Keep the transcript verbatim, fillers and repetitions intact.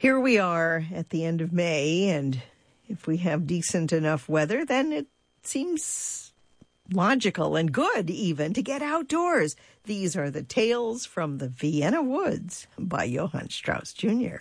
Here we are at the end of May, and if we have decent enough weather, then it seems logical and good even to get outdoors. These are the Tales from the Vienna Woods by Johann Strauss Junior